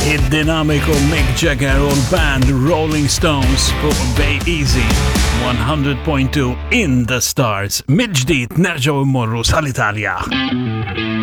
id-dinamiku Mick Jagger u l-band Rolling Stones fuq Bay Easy 100.2 in the stars. Mid-ġdid nerġgħu immorru sal-Italja.